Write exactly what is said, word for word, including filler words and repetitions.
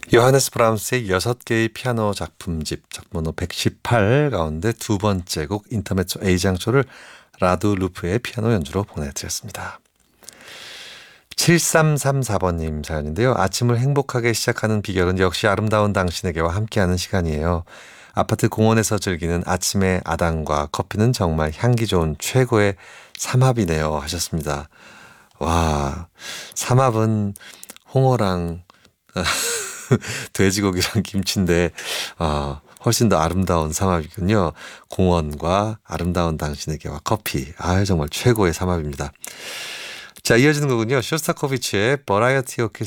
요하네스 브람스의 여섯 개의 피아노 작품집 작번호 백십팔 가운데 두 번째 곡 인터메초 A장초를 라두 루프의 피아노 연주로 보내드렸습니다. 칠삼삼사 번님 사연인데요. 아침을 행복하게 시작하는 비결은 역시 아름다운 당신에게와 함께하는 시간이에요. 아파트 공원에서 즐기는 아침의 아당과 커피는 정말 향기 좋은 최고의 삼합이네요 하셨습니다. 와, 삼합은 홍어랑 돼지고기랑 김치인데 어, 훨씬 더 아름다운 삼합이군요. 공원과 아름다운 당신에게와 커피. 아, 정말 최고의 삼합입니다. 자, 이어지는 곡은요. 쇼스타코비치의 버라이어티 오케스트라